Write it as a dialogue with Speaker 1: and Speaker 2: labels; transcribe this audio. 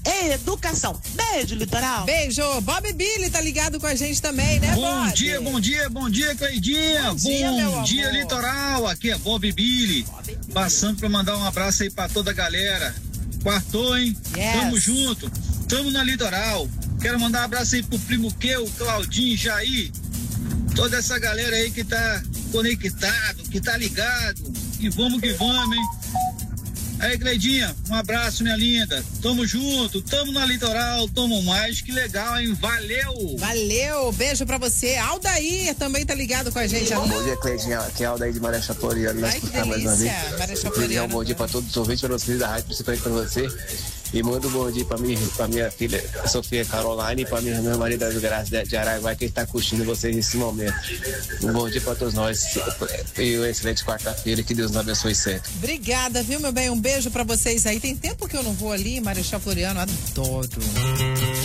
Speaker 1: e educação. Beijo, Litoral.
Speaker 2: Beijo. Bob Billy tá ligado com a gente também, né, Bob?
Speaker 3: Bom dia, Cleidinha. Bom dia, Litoral. Aqui é Bob Billy. Passando pra mandar um abraço aí pra toda a galera. Quartou, hein?
Speaker 2: Yes.
Speaker 3: Tamo junto. Tamo na Litoral. Quero mandar um abraço aí pro primo Queu, Claudinho, Jair. Toda essa galera aí que tá conectado, que tá ligado. E vamos que vamos, hein? Aí, Cleidinha, um abraço, minha linda. Tamo junto, tamo na Litoral, tamo mais. Que legal, hein? Valeu!
Speaker 2: Valeu, beijo pra você. Aldair também tá ligado com a gente.
Speaker 4: Bom dia, Cleidinha. Aqui é Aldair de Marechal Floriano.
Speaker 2: Ai, que delícia. Marechal Floriano.
Speaker 4: Bom dia pra todos os ouvintes, para os filhos da rádio, principalmente pra você. E manda um bom dia pra minha filha Sofia Caroline e pra meu marido das Graças de Araguai, que está curtindo vocês nesse momento. Um bom dia pra todos nós e uma excelente quarta-feira, que Deus nos abençoe sempre.
Speaker 2: Obrigada, viu, meu bem? Um beijo pra vocês aí. Tem tempo que eu não vou ali, Marechal Floriano, adoro.